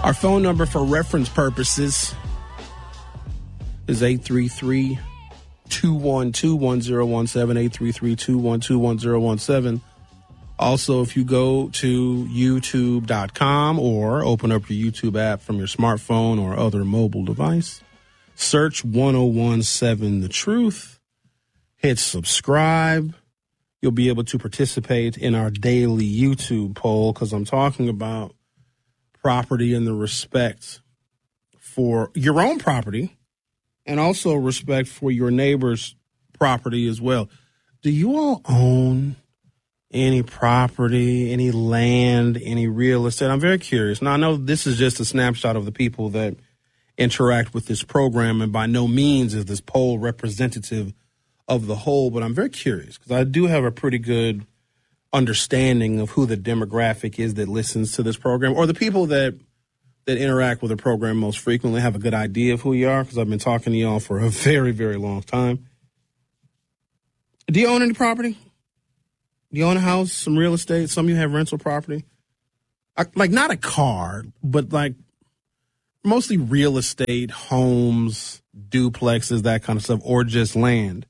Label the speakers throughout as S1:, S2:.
S1: Our phone number for reference purposes is 833-212-1017, 833-212-1017. Also, if you go to youtube.com or open up your YouTube app from your smartphone or other mobile device, search 1017 The Truth, hit subscribe. You'll be able to participate in our daily YouTube poll because I'm talking about property and the respect for your own property and also respect for your neighbor's property as well. Do you all own any property, any land, any real estate? I'm very curious. Now, I know this is just a snapshot of the people that interact with this program, and by no means is this poll representative of the whole, but I'm very curious because I do have a pretty good understanding of who the demographic is that listens to this program, or the people that interact with the program most frequently have a good idea of who you are because I've been talking to y'all for a very, very long time. Do you own any property? Do you own a house, some real estate? Some of you have rental property. Like not a car, but like mostly real estate, homes, duplexes, that kind of stuff, or just land.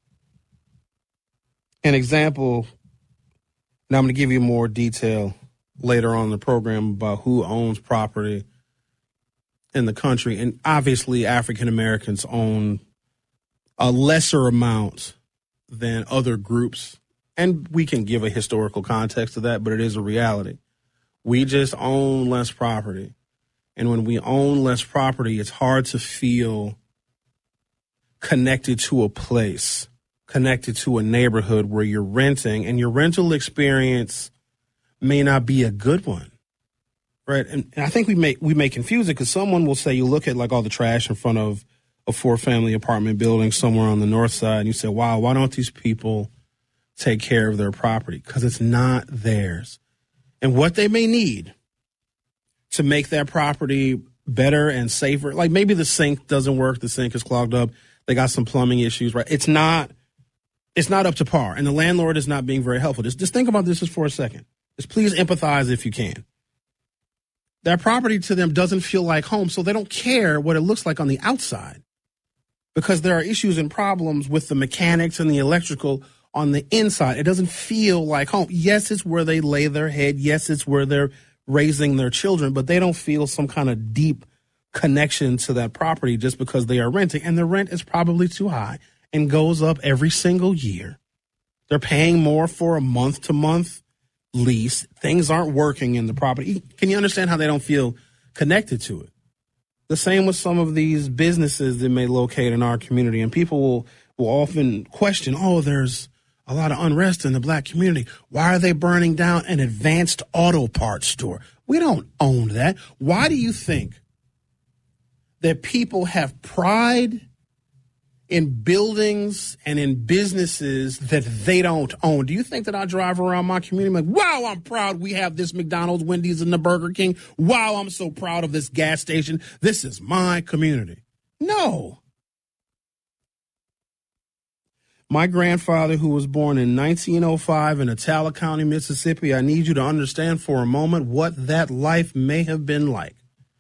S1: An example, now I'm going to give you more detail later on in the program about who owns property in the country. And obviously African Americans own a lesser amount than other groups. And we can give a historical context to that, but it is a reality. We just own less property. And when we own less property, it's hard to feel connected to a place, connected to a neighborhood where you're renting, and your rental experience may not be a good one, right? And I think we may confuse it because someone will say, you look at like all the trash in front of a 4-family apartment building somewhere on the north side, and you say, wow, why don't these people take care of their property? Because it's not theirs. And what they may need to make that property better and safer, like maybe the sink doesn't work, the sink is clogged up, they got some plumbing issues, right? It's not up to par, and the landlord is not being very helpful. Just think about this just for a second. Just please empathize if you can. That property to them doesn't feel like home, so they don't care what it looks like on the outside because there are issues and problems with the mechanics and the electrical on the inside. It doesn't feel like home. Yes, it's where they lay their head. Yes, it's where they're raising their children, but they don't feel some kind of deep connection to that property just because they are renting, and the rent is probably too high and goes up every single year. They're paying more for a month-to-month lease. Things aren't working in the property. Can you understand how they don't feel connected to it? The same with some of these businesses that may locate in our community, and people will often question, oh, there's a lot of unrest in the black community. Why are they burning down an Advanced Auto Parts store? We don't own that. Why do you think that people have pride in buildings and in businesses that they don't own? Do you think that I drive around my community like, wow, I'm proud we have this McDonald's, Wendy's, and the Burger King. Wow, I'm so proud of this gas station. This is my community. No. My grandfather, who was born in 1905 in Attala County, Mississippi, I need you to understand for a moment what that life may have been like.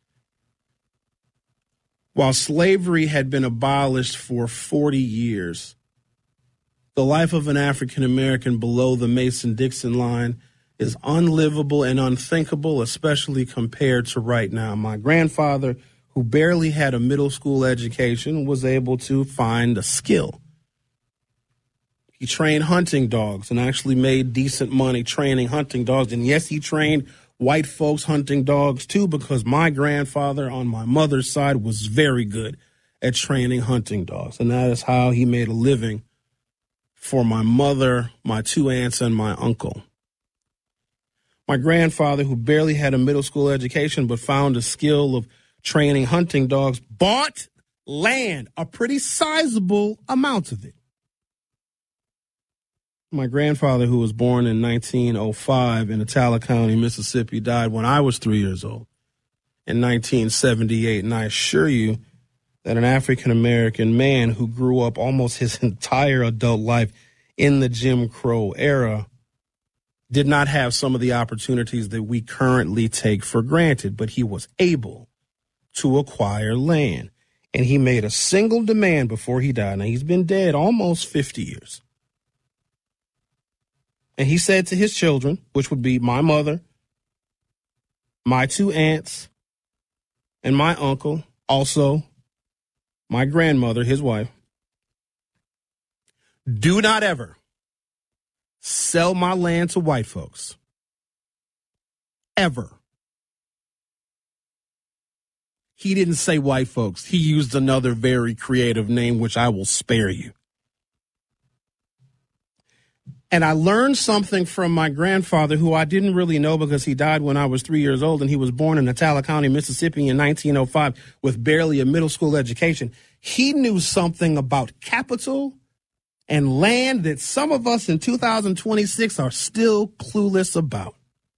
S1: While slavery had been abolished for 40 years, the life of an African American below the Mason-Dixon line is unlivable and unthinkable, especially compared to right now. My grandfather, who barely had a middle school education, was able to find a skill. He trained hunting dogs and actually made decent money training hunting dogs. And yes, he trained white folks hunting dogs too, because my grandfather on my mother's side was very good at training hunting dogs. And that is how he made a living for my mother, my 2 aunts, and my uncle. My grandfather, who barely had a middle school education but found a skill of training hunting dogs, bought land, a pretty sizable amount of it. My grandfather, who was born in 1905 in Attala County, Mississippi, died when I was 3 years old in 1978. And I assure you that an African-American man who grew up almost his entire adult life in the Jim Crow era did not have some of the opportunities that we currently take for granted, but he was able to acquire land. And he made a single demand before he died. Now, he's been dead almost 50 years. And he said to his children, which would be my mother, my two aunts, and my uncle, also my grandmother, his wife, do not ever sell my land to white folks. Ever. He didn't say white folks. He used another very creative name, which I will spare you. And I learned something from my grandfather, who I didn't really know because he died when I was 3 years old, and he was born in Natala County, Mississippi in 1905 with barely a middle school education. He knew something about capital and land that some of us in 2026 are still clueless about.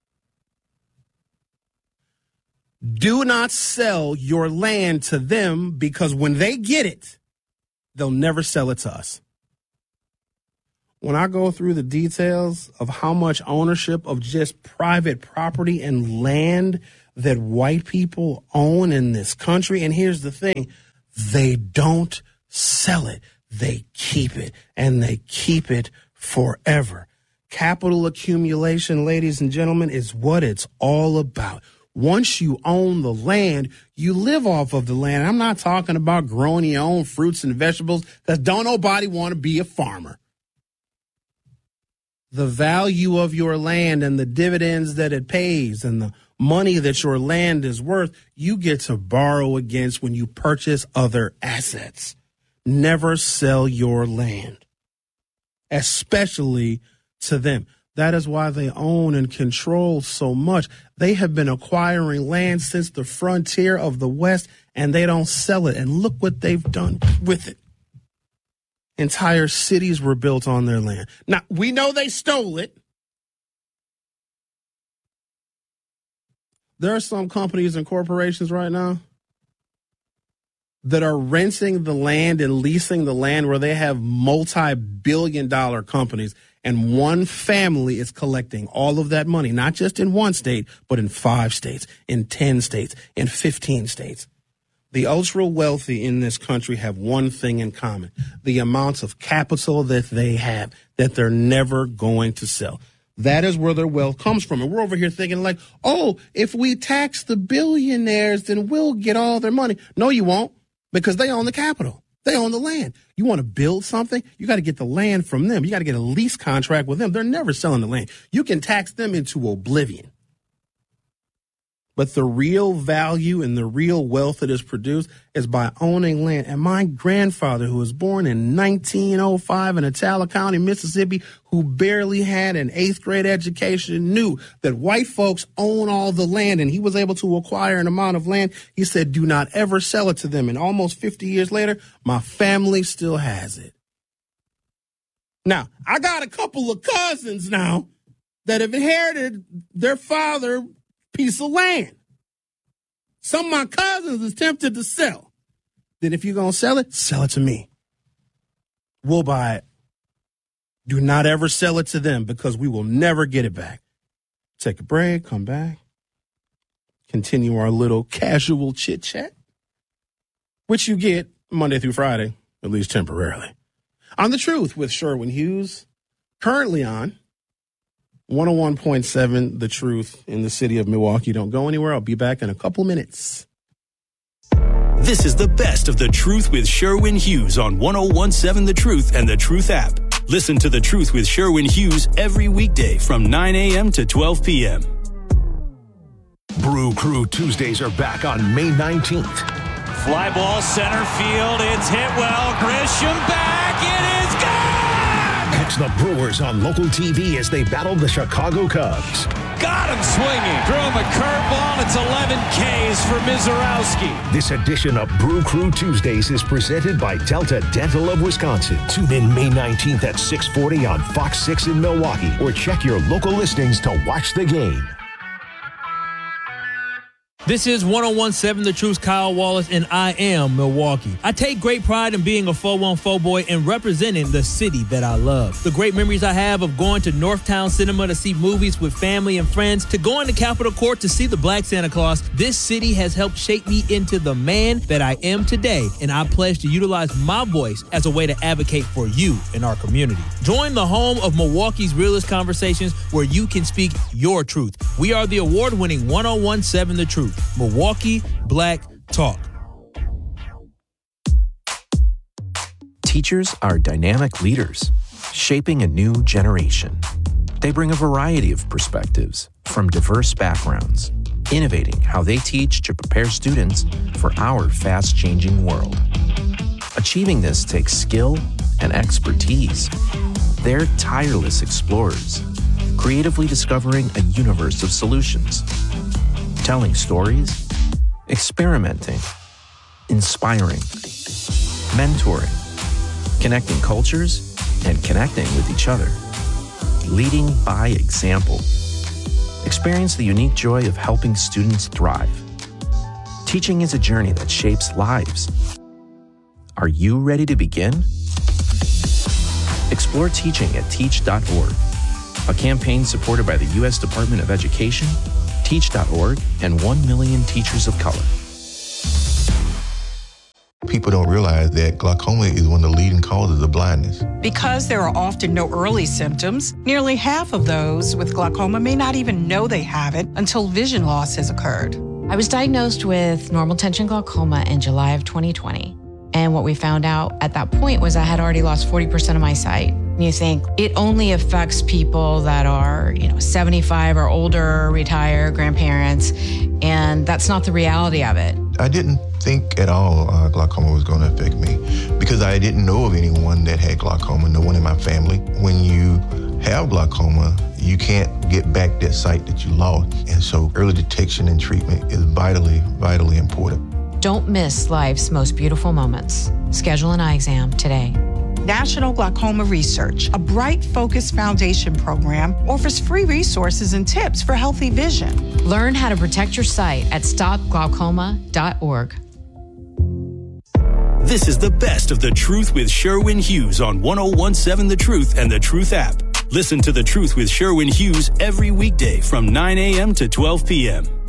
S1: Do not sell your land to them, because when they get it, they'll never sell it to us. When I go through the details of how much ownership of just private property and land that white people own in this country, and here's the thing, they don't sell it. They keep it, and they keep it forever. Capital accumulation, ladies and gentlemen, is what it's all about. Once you own the land, you live off of the land. I'm not talking about growing your own fruits and vegetables, because don't nobody want to be a farmer. The value of your land and the dividends that it pays and the money that your land is worth, you get to borrow against when you purchase other assets. Never sell your land, especially to them. That is why they own and control so much. They have been acquiring land since the frontier of the West, and they don't sell it. And look what they've done with it. Entire cities were built on their land. Now, we know they stole it. There are some companies and corporations right now that are renting the land and leasing the land, where they have multi-billion-dollar companies, and one family is collecting all of that money, not just in one state, but in 5 states, in 10 states, in 15 states. The ultra wealthy in this country have one thing in common: the amounts of capital that they have that they're never going to sell. That is where their wealth comes from. And we're over here thinking like, oh, if we tax the billionaires, then we'll get all their money. No, you won't, because they own the capital. They own the land. You want to build something, you got to get the land from them. You got to get a lease contract with them. They're never selling the land. You can tax them into oblivion. But the real value and the real wealth that is produced is by owning land. And my grandfather, who was born in 1905 in Natala County, Mississippi, who barely had an 8th grade education, knew that white folks own all the land, and he was able to acquire an amount of land. He said, do not ever sell it to them. And almost 50 years later, my family still has it. Now, I got a couple of cousins now that have inherited their father piece of land. Some of my cousins is tempted to sell. Then if you're going to sell it to me. We'll buy it. Do not ever sell it to them, because we will never get it back. Take a break, come back, continue our little casual chit chat, which you get Monday through Friday, at least temporarily, on The Truth with Sherwin Hughes, currently on 101.7 The Truth in the city of Milwaukee. Don't go anywhere. I'll be back in a couple minutes.
S2: This is the best of The Truth with Sherwin Hughes on 101.7 The Truth and The Truth app. Listen to The Truth with Sherwin Hughes every weekday from 9 a.m. to 12 p.m.
S3: Brew Crew Tuesdays are back on May 19th.
S4: Fly ball center field. It's hit well. Grisham back. It is gone!
S3: Catch the Brewers on local TV as they battle the Chicago Cubs.
S4: Got him swinging. Threw him a curveball. It's 11 Ks for Mizorowski.
S3: This edition of Brew Crew Tuesdays is presented by Delta Dental of Wisconsin. Tune in May 19th at 6:40 on Fox 6 in Milwaukee, or check your local listings to watch the game.
S5: This is 101.7 The Truth's Kyle Wallace, and I am Milwaukee. I take great pride in being a 414 boy and representing the city that I love. The great memories I have of going to Northtown Cinema to see movies with family and friends, to going to Capitol Court to see the Black Santa Claus, this city has helped shape me into the man that I am today, and I pledge to utilize my voice as a way to advocate for you in our community. Join the home of Milwaukee's realest conversations where you can speak your truth. We are the award-winning 101.7 The Truth. Milwaukee Black Talk.
S6: Teachers are dynamic leaders, shaping a new generation. They bring a variety of perspectives from diverse backgrounds, innovating how they teach to prepare students for our fast-changing world. Achieving this takes skill and expertise. They're tireless explorers, creatively discovering a universe of solutions. Telling stories, experimenting, inspiring, mentoring, connecting cultures, and connecting with each other. Leading by example. Experience the unique joy of helping students thrive. Teaching is a journey that shapes lives. Are you ready to begin? Explore teaching at teach.org, a campaign supported by the U.S. Department of Education, Teach.org, and 1 million teachers of color.
S7: People don't realize that glaucoma is one of the leading causes of blindness.
S8: Because there are often no early symptoms, nearly half of those with glaucoma may not even know they have it until vision loss has occurred.
S9: I was diagnosed with normal tension glaucoma in July of 2020. And what we found out at that point was I had already lost 40% of my sight. And you think it only affects people that are, 75 or older, retired, grandparents, and that's not the reality of it.
S7: I didn't think at all glaucoma was going to affect me because I didn't know of anyone that had glaucoma, no one in my family. When you have glaucoma, you can't get back that sight that you lost. And so early detection and treatment is vitally, vitally important.
S9: Don't miss life's most beautiful moments. Schedule an eye exam today.
S8: National Glaucoma Research, a Bright Focus Foundation program, offers free resources and tips for healthy vision.
S9: Learn how to protect your sight at stopglaucoma.org.
S2: This is the best of The Truth with Sherwin Hughes on 101.7 The Truth and The Truth app. Listen to The Truth with Sherwin Hughes every weekday from 9 a.m. to 12 p.m.